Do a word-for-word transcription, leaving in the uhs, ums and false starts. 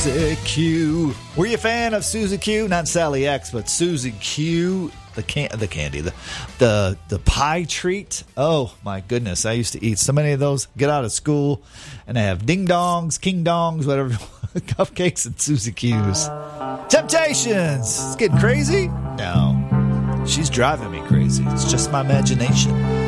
Susie Q. Were you a fan of Susie Q? Not Sally X, but Susie Q. The can the candy, the the the pie treat. Oh my goodness! I used to eat so many of those. Get out of school, and I have ding dongs, king dongs, whatever, cupcakes and Susie Q's. Temptations. It's getting crazy. No, she's driving me crazy. It's just my imagination.